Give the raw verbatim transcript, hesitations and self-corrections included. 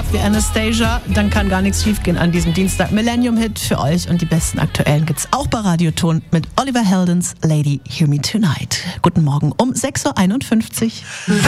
wie Anastasia, dann kann gar nichts schiefgehen an diesem Dienstag. Millennium-Hit für euch und die besten aktuellen gibt's auch bei Radioton mit Oliver Heldens Lady Hear Me Tonight. Guten Morgen um sechs Uhr einundfünfzig.